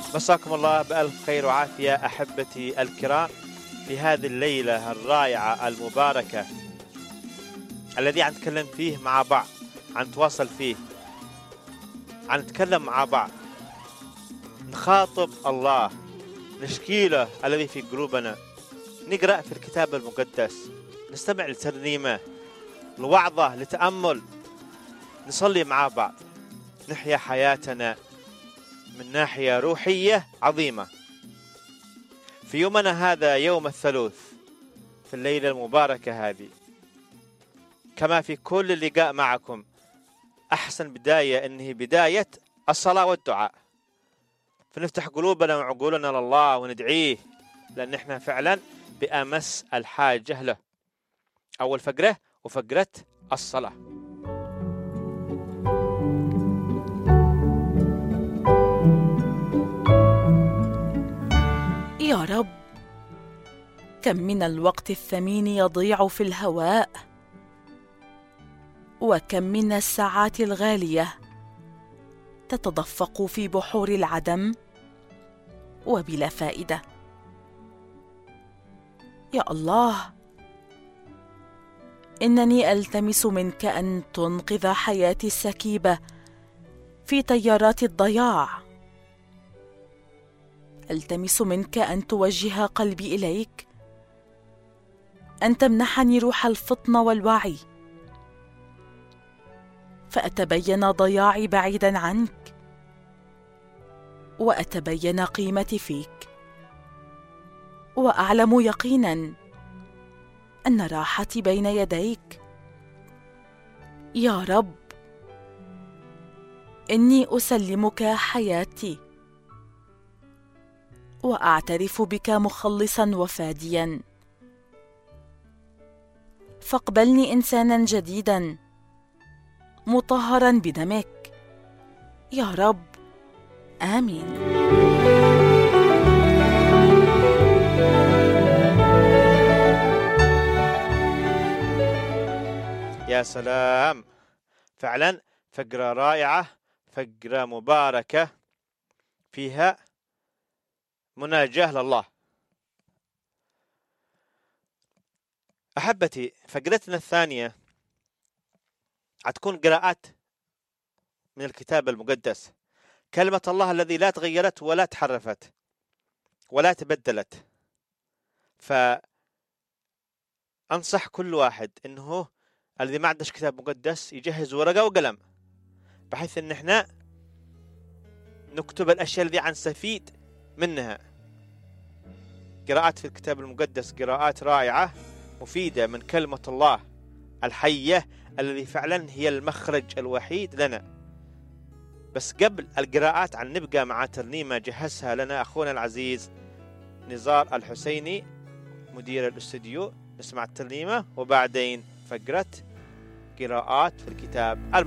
مساكم الله بألف خير وعافية أحبتي الكرام في هذه الليلة الرائعة المباركة الذي نتكلم فيه مع بعض، نتواصل فيه، نتكلم مع بعض، نخاطب الله، نشكي له الذي في قلوبنا، نقرأ في الكتاب المقدس، نستمع لترنيمة، لوعظة، لتأمل، نصلي مع بعض، نحيا حياتنا من ناحية روحية عظيمة. في يومنا هذا يوم الثلاث، في الليلة المباركة هذه، كما في كل لقاء معكم، أحسن بداية إنه بداية الصلاة والدعاء، فنفتح قلوبنا وعقولنا لله وندعيه، لأن إحنا فعلا بأمس الحاجة له. أول فقرة وفقرة الصلاة. يا رب، كم من الوقت الثمين يضيع في الهواء، وكم من الساعات الغالية تتدفق في بحور العدم وبلا فائدة. يا الله، إنني ألتمس منك أن تنقذ حياتي السكيبة في تيارات الضياع. ألتمس منك أن توجه قلبي إليك، أن تمنحني روح الفطنة والوعي، فأتبين ضياعي بعيدا عنك، وأتبين قيمتي فيك، وأعلم يقينا أن راحتي بين يديك. يا رب، إني أسلمك حياتي، وأعترف بك مخلصا وفاديا، فاقبلني إنسانا جديدا مطهرا بدمك. يا رب، آمين. يا سلام، فعلا فقرة رائعة، فقرة مباركة فيها مناجاة لله. أحبتي، فقرتنا الثانية هتكون قراءات من الكتاب المقدس، كلمة الله الذي لا تغيرت ولا تحرفت ولا تبدلت. فأنصح كل واحد إنه الذي ما عندش كتاب مقدس يجهز ورقة وقلم، بحيث إن إحنا نكتب الأشياء التي نستفيد منها. قراءات في الكتاب المقدس قراءات رائعة مفيدة من كلمة الله الحية الذي فعلا هي المخرج الوحيد لنا. بس قبل القراءات نبقى مع ترنيمة جهزها لنا أخونا العزيز نزار الحسيني مدير الاستوديو. نسمع الترنيمة وبعدين فقرة قراءات في الكتاب المقدس.